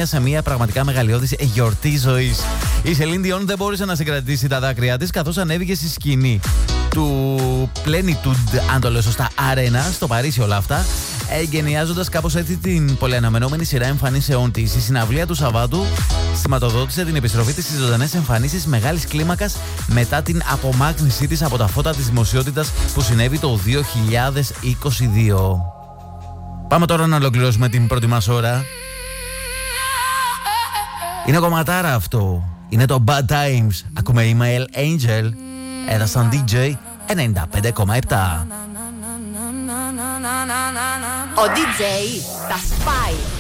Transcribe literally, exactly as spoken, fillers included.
χρόνια σε μια πραγματικά μεγαλειώδης γιορτή ζωής. Η Celine Dion δεν μπόρεσε να συγκρατήσει τα δάκρυά της καθώς ανέβηκε στη σκηνή του Plenitude, αν το λέω σωστά, Arena, στο Παρίσι όλα αυτά, εγκαινιάζοντας κάπως έτσι την πολυαναμενόμενη σειρά εμφανίσεών της. Η συναυλία του Σαββάτου σηματοδότησε την επιστροφή της στις ζωντανές εμφανίσεις μεγάλης κλίμακας μετά την απομάκρυνσή της από τα φώτα της δημοσιότητας που συνέβη το δύο χιλιάδες είκοσι δύο. Πάμε τώρα να ολοκληρώσουμε την πρώτη μας ώρα. Είναι κομματάρα αυτό. Είναι το Bad Times. Ακούμε Email Angel. Εδώ σαν ντι τζέι ενενήντα πέντε κόμμα επτά. Ο ντι τζέι τα σπάει.